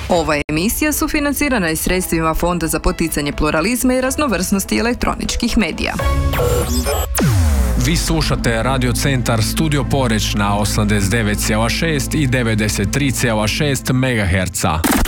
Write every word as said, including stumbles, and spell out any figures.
Ova emisija sufinancirana je sredstvima Fonda za poticanje pluralizma i raznovrsnosti elektroničkih medija. Vi slušate Radio Centar Studio Poreč na osamdeset devet zarez šest i devedeset tri zarez šest megaherca.